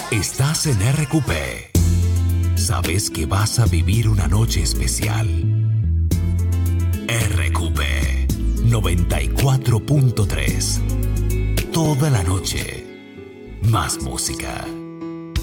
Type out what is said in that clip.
Estás en RQP. Sabes que vas a vivir una noche especial. RQP 94.3. Toda la noche. Más música.